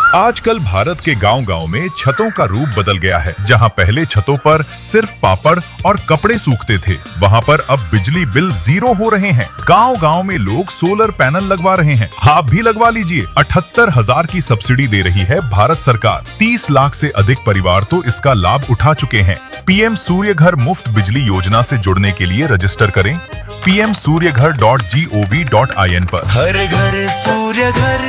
आजकल भारत के गांव-गांव में छतों का रूप बदल गया है। जहां पहले छतों पर सिर्फ पापड़ और कपड़े सूखते थे, वहां पर अब बिजली बिल 0 हो रहे हैं। गांव-गांव में लोग सोलर पैनल लगवा रहे हैं। आप भी लगवा लीजिए। 78,000 की सब्सिडी दे रही है भारत सरकार। 30 लाख से अधिक परिवार तो इसका लाभ उठा चुके हैं। पीएम सूर्य घर मुफ्त बिजली योजना से जुड़ने के लिए रजिस्टर करें pmsuryaghar.gov.in पर। हर घर सूर्य घर।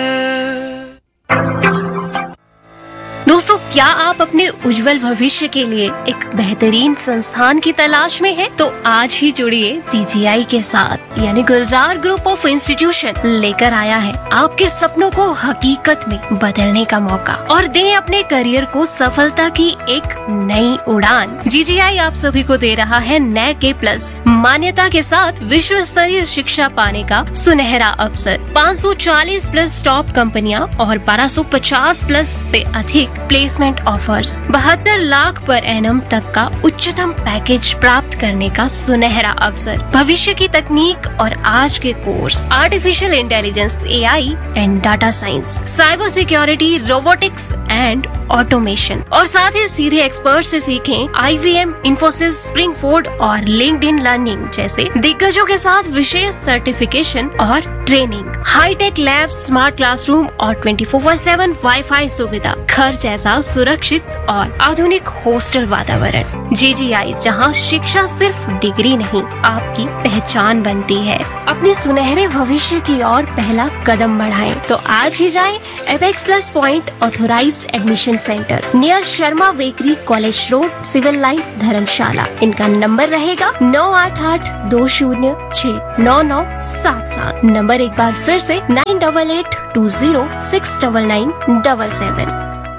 दोस्तों, क्या आप अपने उज्जवल भविष्य के लिए एक बेहतरीन संस्थान की तलाश में हैं? तो आज ही जुड़िए GGI के साथ, यानी गुलजार ग्रुप ऑफ इंस्टीट्यूशन लेकर आया है आपके सपनों को हकीकत में बदलने का मौका और दें अपने करियर को सफलता की एक नई उड़ान। GGI आप सभी को दे रहा है NAC A+ मान्यता के साथ विश्व स्तरीय शिक्षा पाने का सुनहरा अवसर। 540+ टॉप कंपनियां और 1250+ से अधिक placement offers, 72 lakh per annum तक का उच्चतम पैकेज प्राप्त करने का सुनहरा अवसर, भविष्य की तकनीक और आज के course artificial intelligence, AI and data science, cyber security, robotics and automation और साथ ही सीधे एक्सपर्ट से सीखें IBM, इन्फोसिस, स्प्रिंगफोर्ड और लिंक्डइन लर्निंग जैसे दिग्गजों के साथ विशेष सर्टिफिकेशन और training, hi tech lab, smart classroom और 24/7 वाईफाई सुविधा, घर जैसा सुरक्षित और आधुनिक हॉस्टल वातावरण। GGI, जहां शिक्षा सिर्फ डिग्री नहीं, आपकी पहचान बनती है। अपने सुनहरे भविष्य की ओर पहला कदम बढ़ाएं, तो आज ही जाएं apex plus point authorised admission centre near Sharma bakery, college road, civil line, धर्मशाला। इनका नंबर रहेगा 9882069977। नंबर एक बार फिर से 9882069977।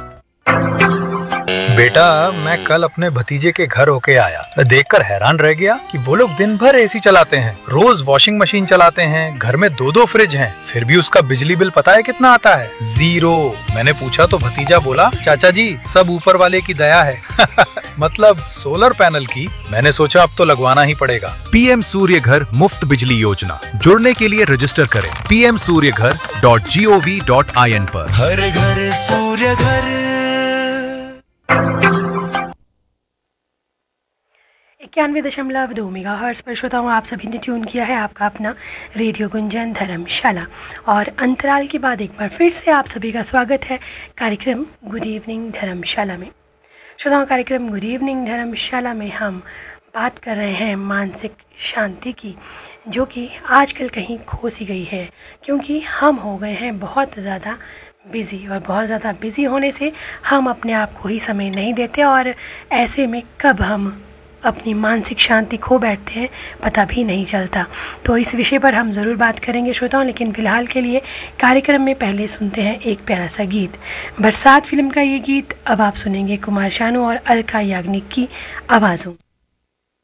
बेटा, मैं कल अपने भतीजे के घर होके आया। मैं देखकर हैरान रह गया कि वो लोग दिन भर AC चलाते हैं, रोज वॉशिंग मशीन चलाते हैं, घर में 2-2 फ्रिज हैं, फिर भी उसका बिजली बिल पता है कितना आता है? 0। मैंने पूछा तो भतीजा बोला, चाचा जी सब ऊपर वाले की दया है। मतलब सोलर पैनल की। मैंने सोचा अब तो लगवाना ही पड़ेगा। PM सूर्य घर मुफ्त बिजली योजना, जुड़ने के लिए रजिस्टर करें pmsuryaghar.gov.in पर। हर घर सूर्य घर। 91.2 मेगाहर्ट्ज़ पर श्रोताओं, आप सभी ने ट्यून किया है आपका अपना रेडियो गुंजन धर्मशाला। और अंतराल के बाद एक बार फिर से आप सभी का स्वागत है कार्यक्रम गुड इवनिंग धर्मशाला में। श्रोताओं, कार्यक्रम गुड इवनिंग धर्मशाला में हम बात कर रहे हैं मानसिक शांति की, जो कि आजकल कहीं खो सी गई है, क्योंकि हम हो गए हैं बहुत ज़्यादा बिज़ी, और बहुत ज़्यादा बिज़ी होने से हम अपने आप को ही समय नहीं देते, और ऐसे में कब हम अपनी मानसिक शांति खो बैठते हैं पता भी नहीं चलता। तो इस विषय पर हम ज़रूर बात करेंगे श्रोताओं, लेकिन फ़िलहाल के लिए कार्यक्रम में पहले सुनते हैं एक प्यारा सा गीत। बरसात फिल्म का ये गीत अब आप सुनेंगे कुमार शानू और अलका याग्निक की आवाज़ों।